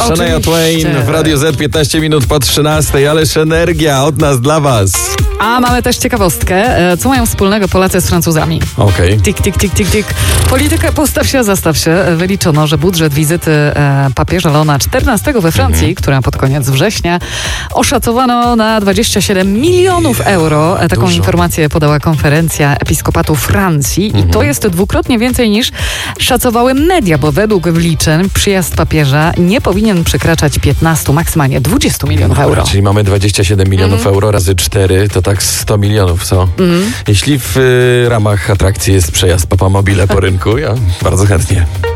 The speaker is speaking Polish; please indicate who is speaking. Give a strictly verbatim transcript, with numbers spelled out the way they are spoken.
Speaker 1: Shania Twain w Radio Z, piętnaście minut po trzynastej, ależ energia od nas dla was.
Speaker 2: A mamy też ciekawostkę. Co mają wspólnego Polacy z Francuzami?
Speaker 1: Okej. Okay.
Speaker 2: Tik, tik, tik, tik, tik. Polityka postaw się, zastaw się. Wyliczono, że budżet wizyty e, papieża Leona czternastego we Francji, mhm. która pod koniec września oszacowano na dwadzieścia siedem milionów euro. E, taką
Speaker 1: Dużo.
Speaker 2: informację podała konferencja episkopatu Francji mhm. i to jest dwukrotnie więcej niż szacowały media, bo według wliczeń przyjazd papieża nie powinien przekraczać piętnaście, maksymalnie dwadzieścia milionów euro.
Speaker 1: Czyli mamy dwadzieścia siedem milionów
Speaker 2: mhm.
Speaker 1: euro razy cztery, to tak sto milionów, co? Mhm. Jeśli w y, ramach atrakcji jest przejazd Papa Mobile po rynku, ja bardzo chętnie.